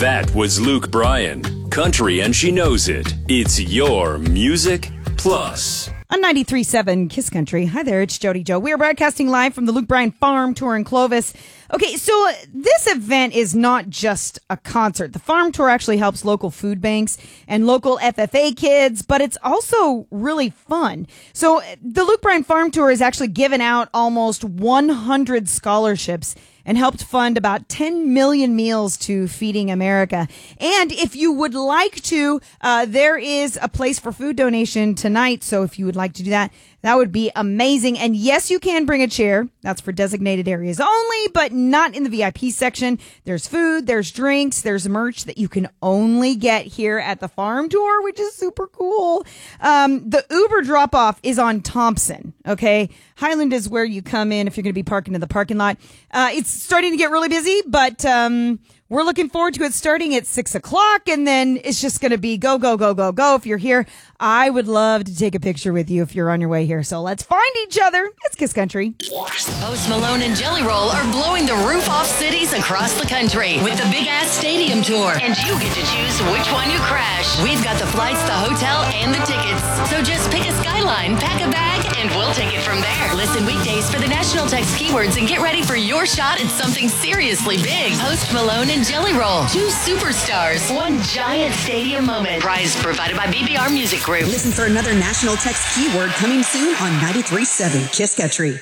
That was Luke Bryan. Country and she knows it. It's your Music Plus. On 93.7 Kiss Country. Hi there, it's Jody Joe. We are broadcasting live from the Luke Bryan Farm Tour in Clovis. Okay, so this event is not just a concert. The farm tour actually helps local food banks and local FFA kids, but it's also really fun. So the Luke Bryan Farm Tour has actually given out almost 100 scholarships and helped fund about 10 million meals to Feeding America. And if you would like to, there is a place for food donation tonight. So if you would like to do that, that would be amazing. And yes, you can bring a chair. That's for designated areas only, but not in the VIP section. There's food, there's drinks, there's merch that you can only get here at the farm tour, which is super cool. The Uber drop-off is on Thompson, okay? Highland is where you come in if you're going to be parking in the parking lot. It's starting to get really busy, but we're looking forward to it starting at 6 o'clock, and then it's just going to be go, go, go, go, go. If you're here, I would love to take a picture with you if you're on your way here. So let's find each other. It's Kiss Country. Post Malone and Jelly Roll are blowing the roof off cities across the country with the Big Ass Stadium Tour, and you get to choose which one you crash. We've got the flights, the hotel, and the tickets. So just pick a skyline, pack a bag, and we'll take it from there. Listen weekdays for the national text keywords and get ready for your shot at something seriously big. Post Malone and Jelly Roll. 2 superstars, 1 giant stadium moment. Prize provided by BBR Music Group. Listen for another national text keyword coming soon on 93.7 Kiss Country.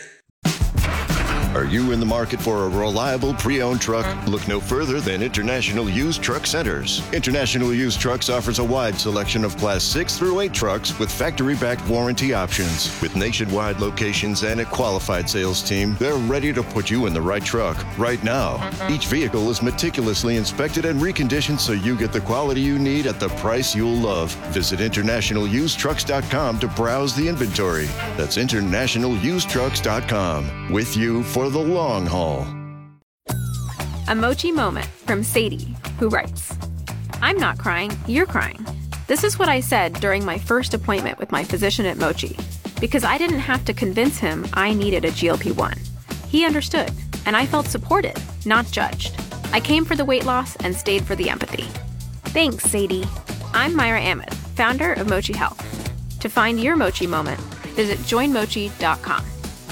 Are you in the market for a reliable pre-owned truck? Look no further than International Used Truck Centers. International Used Trucks offers a wide selection of Class 6 through 8 trucks with factory-backed warranty options. With nationwide locations and a qualified sales team, they're ready to put you in the right truck right now. Each vehicle is meticulously inspected and reconditioned so you get the quality you need at the price you'll love. Visit InternationalUsedTrucks.com to browse the inventory. That's InternationalUsedTrucks.com. With you for the long haul. A Mochi moment from Sadie, who writes, I'm not crying, you're crying. This is what I said during my first appointment with my physician at Mochi, because I didn't have to convince him I needed a GLP-1. He understood, and I felt supported, not judged. I came for the weight loss and stayed for the empathy. Thanks, Sadie. I'm Myra Ahmed, founder of Mochi Health. To find your Mochi moment, visit joinmochi.com.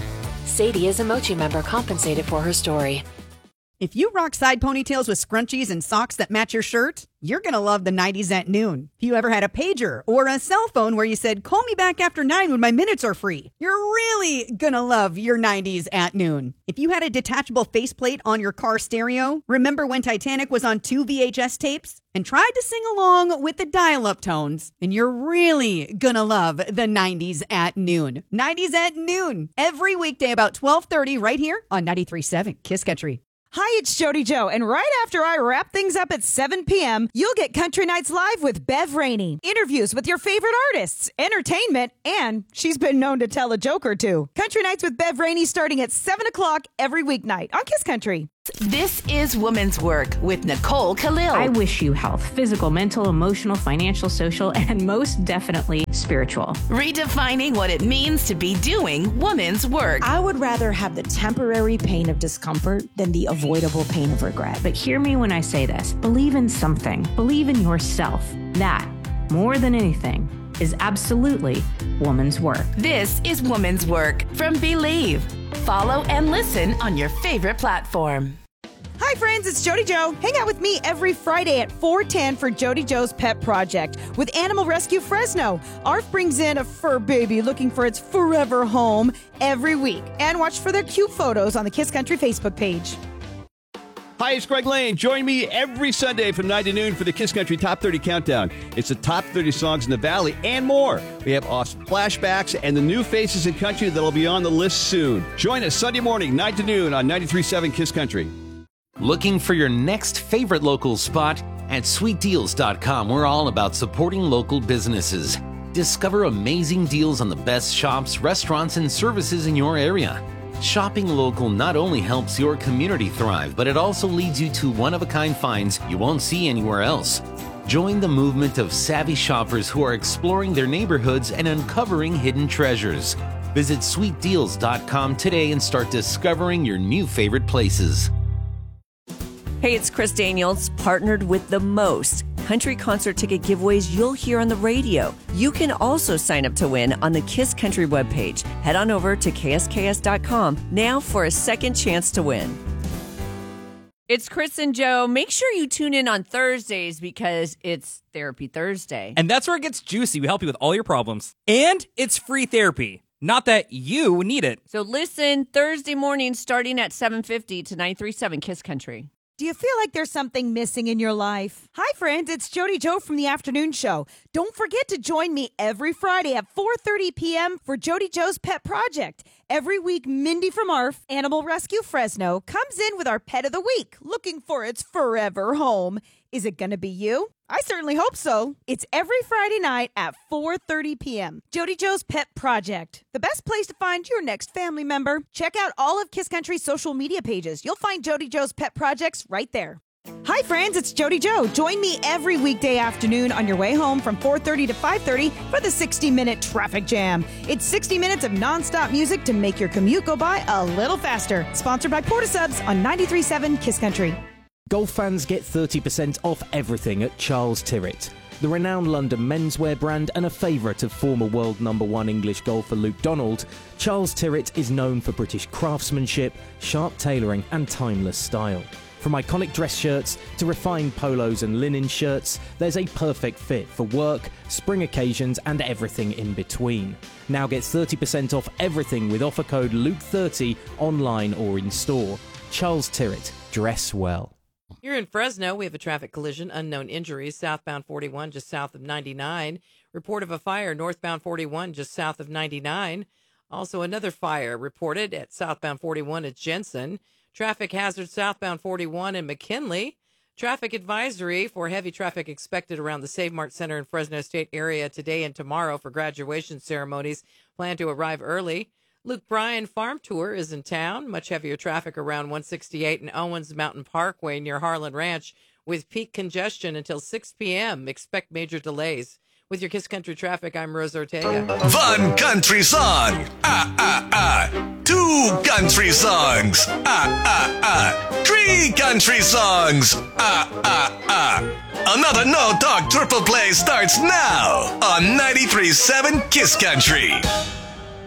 Sadie is a Mochi member compensated for her story. If you rock side ponytails with scrunchies and socks that match your shirt, you're going to love the 90s at noon. If you ever had a pager or a cell phone where you said, call me back after 9 when my minutes are free, you're really going to love your 90s at noon. If you had a detachable faceplate on your car stereo, remember when Titanic was on 2 VHS tapes and tried to sing along with the dial-up tones, then you're really going to love the 90s at noon. 90s at noon, every weekday about 12:30 right here on 93.7 Kiss Country. Hi, it's Jody Joe, and right after I wrap things up at 7 p.m., you'll get Country Nights Live with Bev Rainey. Interviews with your favorite artists, entertainment, and she's been known to tell a joke or two. Country Nights with Bev Rainey starting at 7 o'clock every weeknight on Kiss Country. This is Woman's Work with Nicole Khalil. I wish you health, physical, mental, emotional, financial, social, and most definitely spiritual. Redefining what it means to be doing woman's work. I would rather have the temporary pain of discomfort than the avoidable pain of regret. But hear me when I say this. Believe in something. Believe in yourself. That, more than anything, is absolutely woman's work. This is Woman's Work from Believe. Follow and listen on your favorite platform. Hi, friends, it's Jody Joe. Hang out with me every Friday at 4:10 for Jody Joe's Pet Project with Animal Rescue Fresno. ARF brings in a fur baby looking for its forever home every week. And watch for their cute photos on the Kiss Country Facebook page. Hi, it's Greg Lane. Join me every Sunday from 9 to noon for the Kiss Country Top 30 Countdown. It's the top 30 songs in the Valley and more. We have awesome flashbacks and the new faces in country that'll be on the list soon. Join us Sunday morning, 9 to noon on 93.7 Kiss Country. Looking for your next favorite local spot? At sweetdeals.com, we're all about supporting local businesses. Discover amazing deals on the best shops, restaurants, and services in your area. Shopping local not only helps your community thrive, but it also leads you to one-of-a-kind finds you won't see anywhere else. Join the movement of savvy shoppers who are exploring their neighborhoods and uncovering hidden treasures. Visit sweetdeals.com today and start discovering your new favorite places. Hey, it's Chris Daniels, partnered with the most country concert ticket giveaways you'll hear on the radio. You can also sign up to win on the Kiss Country webpage. Head on over to ksks.com now for a second chance to win. It's Chris and Joe. Make sure you tune in on Thursdays because it's Therapy Thursday. And that's where it gets juicy. We help you with all your problems. And it's free therapy. Not that you need it. So listen Thursday morning starting at 7:50 to 937 Kiss Country. Do you feel like there's something missing in your life? Hi, friends. It's Jody Joe from the Afternoon Show. Don't forget to join me every Friday at 4:30 p.m. for Jody Joe's Pet Project. Every week, Mindy from ARF, Animal Rescue Fresno, comes in with our Pet of the Week, looking for its forever home. Is it going to be you? I certainly hope so. It's every Friday night at 4:30 p.m. Jody Joe's Pet Project, the best place to find your next family member. Check out all of Kiss Country's social media pages. You'll find Jody Joe's Pet Projects right there. Hi, friends. It's Jody Joe. Join me every weekday afternoon on your way home from 4:30 to 5:30 for the 60-minute traffic jam. It's 60 minutes of nonstop music to make your commute go by a little faster. Sponsored by Portasubs on 93.7 Kiss Country. Golf fans get 30% off everything at Charles Tyrwhitt. The renowned London menswear brand and a favourite of former world #1 English golfer Luke Donald, Charles Tyrwhitt is known for British craftsmanship, sharp tailoring and timeless style. From iconic dress shirts to refined polos and linen shirts, there's a perfect fit for work, spring occasions and everything in between. Now get 30% off everything with offer code LUKE30 online or in store. Charles Tyrwhitt, dress well. Here in Fresno, we have a traffic collision, unknown injuries, southbound 41 just south of 99. Report of a fire northbound 41 just south of 99. Also another fire reported at southbound 41 at Jensen. Traffic hazard southbound 41 in McKinley. Traffic advisory for heavy traffic expected around the Save Mart Center in Fresno State area today and tomorrow for graduation ceremonies. Plan to arrive early. Luke Bryan Farm Tour is in town. Much heavier traffic around 168 and Owens Mountain Parkway near Harlan Ranch with peak congestion until 6 p.m. Expect major delays. With your Kiss Country traffic, I'm Rose Ortega. One country song. Two country songs. Three country songs. Another No Talk Triple Play starts now on 93.7 Kiss Country.